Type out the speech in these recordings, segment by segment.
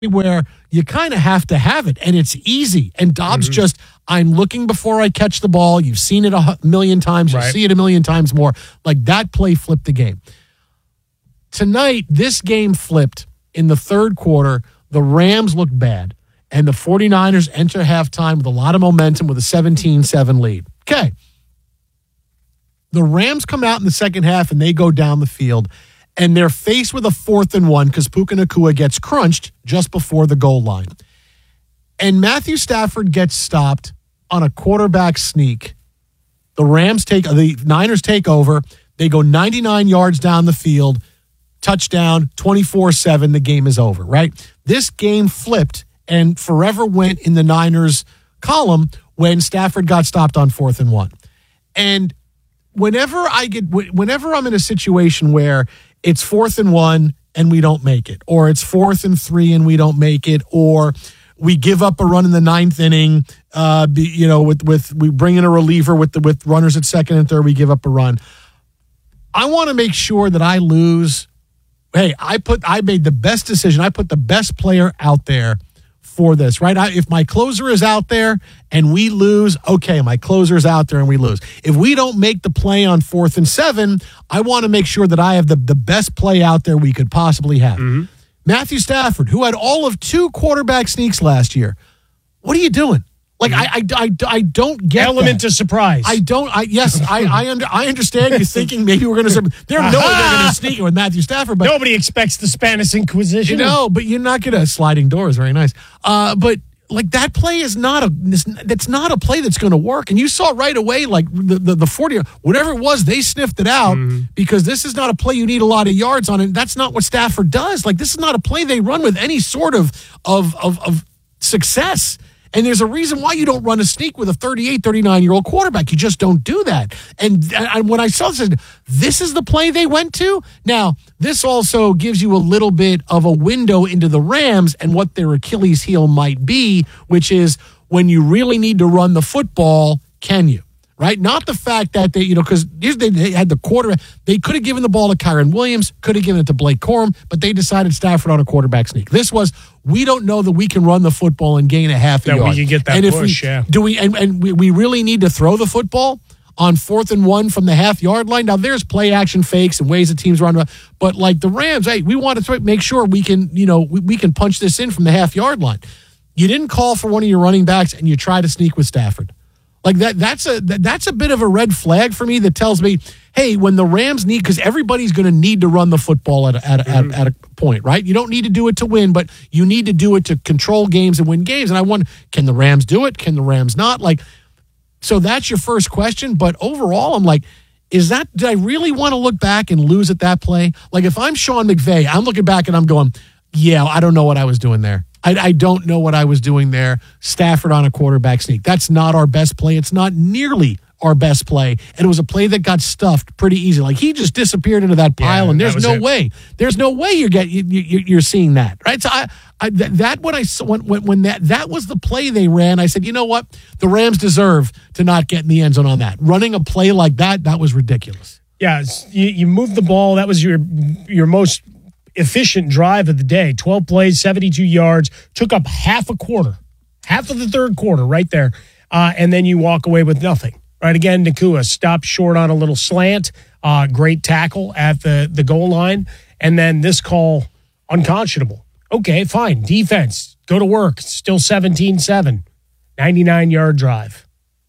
where you kind of have to have it, and it's easy. And Dobbs just, I'm looking before I catch the ball. You've seen it a million times. You'll see it a million times more. Like, that play flipped the game. Tonight, this game flipped in the third quarter. The Rams looked bad, and the 49ers enter halftime with a lot of momentum with a 17-7 lead. Okay. The Rams come out in the second half, and they go down the field, and they're faced with a 4th and 1 because Puka Nacua gets crunched just before the goal line. And Matthew Stafford gets stopped on a quarterback sneak. The Niners take over. They go 99 yards down the field, touchdown, 24-7. The game is over, right? This game flipped and forever went in the Niners column when Stafford got stopped on 4th and 1. And whenever I'm in a situation where it's 4th and 1 and we don't make it, or it's 4th and 3 and we don't make it, or we give up a run in the 9th inning, we bring in a reliever with runners at second and third, we give up a run. I want to make sure that I lose. Hey, I made the best decision. I put the best player out there for this, right? If my closer is out there and we lose, okay, my closer is out there and we lose. If we don't make the play on 4th and 7, I want to make sure that I have the best play out there we could possibly have. Matthew Stafford, who had all of 2 quarterback sneaks last year, what are you doing? Like, I don't get element of surprise. I understand you thinking maybe we're going to. There's no way they're going to sneak it with Matthew Stafford. But nobody expects the Spanish Inquisition. But you're not going to sliding doors. Very nice. But like, that play is that's not a play that's going to work. And you saw right away, like the 40, whatever it was, they sniffed it out because this is not a play you need a lot of yards on. And that's not what Stafford does. Like, this is not a play they run with any sort of success. And there's a reason why you don't run a sneak with a 38, 39-year-old quarterback. You just don't do that. And when I saw this, I said, this is the play they went to? Now, this also gives you a little bit of a window into the Rams and what their Achilles heel might be, which is when you really need to run the football, can you? Right? Not the fact that because they had the quarterback. They could have given the ball to Kyren Williams, could have given it to Blake Corum, but they decided Stafford on a quarterback sneak. This was, we don't know that we can run the football and gain a half a yard. We can get that push, we really need to throw the football on 4th and 1 from the half-yard line. Now, there's play action fakes and ways that teams run, but like the Rams, hey, we want to make sure we can, we can punch this in from the half-yard line. You didn't call for one of your running backs, and you try to sneak with Stafford. Like that's a bit of a red flag for me that tells me, hey, when the Rams need, because everybody's going to need to run the football at a point, right? You don't need to do it to win, but you need to do it to control games and win games. And I wonder, can the Rams do it? Can the Rams not? Like, so that's your first question. But overall, I'm like, did I really want to look back and lose at that play? Like, if I'm Sean McVay, I'm looking back and I'm going, yeah, I don't know what I was doing there. I don't know what I was doing there. Stafford on a quarterback sneak. That's not our best play. It's not nearly our best play. And it was a play that got stuffed pretty easy. Like, he just disappeared into that pile, and there's no way. There's no way you're seeing that, right? So that was the play they ran. I said, you know what? The Rams deserve to not get in the end zone on that. Running a play like that was ridiculous. Yeah, you moved the ball. That was your most efficient drive of the day. 12 plays, 72 yards, took up half of the third quarter right there, and then you walk away with nothing. Right, again, Nacua stopped short on a little slant, great tackle at the goal line, and then this call, unconscionable. Okay, fine, defense, go to work, still 17-7, 99-yard drive.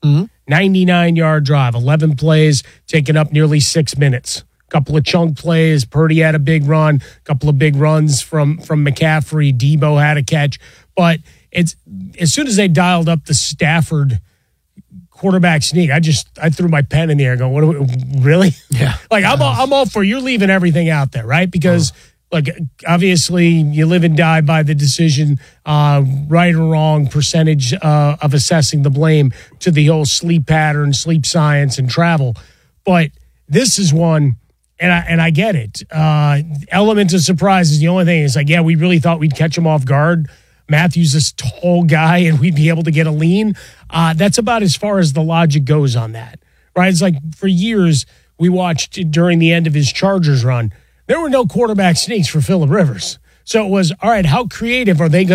99-yard drive, 11 plays, taking up nearly 6 minutes. Couple of chunk plays. Purdy had a big run. Couple of big runs from McCaffrey. Debo had a catch. But it's as soon as they dialed up the Stafford quarterback sneak, I threw my pen in the air going, "What? Really? Yeah. Like, I'm all for, you're leaving everything out there, right? Because like, obviously you live and die by the decision, right or wrong percentage of assessing the blame to the whole sleep pattern, sleep science, and travel. But this is one. And I get it. Element of surprise is the only thing. It's like, yeah, we really thought we'd catch him off guard. Matthew's this tall guy, and we'd be able to get a lean. That's about as far as the logic goes on that, right? It's like, for years, we watched during the end of his Chargers run, there were no quarterback sneaks for Phillip Rivers. So it was, all right, how creative are they going